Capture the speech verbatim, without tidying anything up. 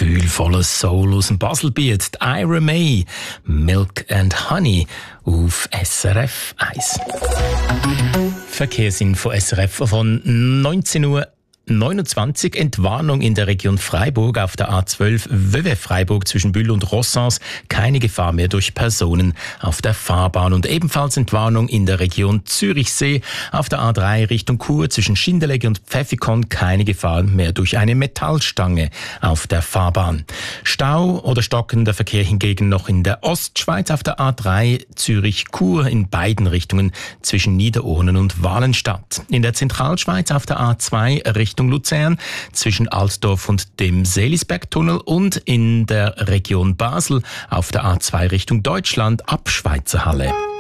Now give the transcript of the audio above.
gefühlvoller Soul aus dem Baselbiet. Ira May, Milk and Honey auf S R F eins. Verkehrsinfo S R F von neunzehn Uhr neunundzwanzig. Entwarnung in der Region Freiburg auf der A zwölf Vevey-Freiburg zwischen Bühl und Rossens. Keine Gefahr mehr durch Personen auf der Fahrbahn. Und ebenfalls Entwarnung in der Region Zürichsee auf der A drei Richtung Chur zwischen Schindeleck und Pfäffikon. Keine Gefahr mehr durch eine Metallstange auf der Fahrbahn. Stau oder stockender Verkehr hingegen noch in der Ostschweiz auf der A drei Zürich-Chur in beiden Richtungen zwischen Niederurnen und Walenstadt. In der Zentralschweiz auf der A zwei Richtung Richtung Luzern zwischen Altdorf und dem Seelisbergtunnel und in der Region Basel auf der A zwei Richtung Deutschland ab Schweizerhalle.